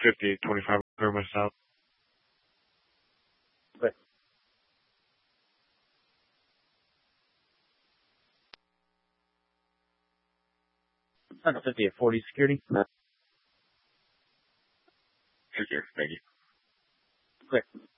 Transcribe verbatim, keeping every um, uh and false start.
fifty-eight twenty-five, clear my south. Okay. fifty-eight forty security. Secure, thank you. Clear.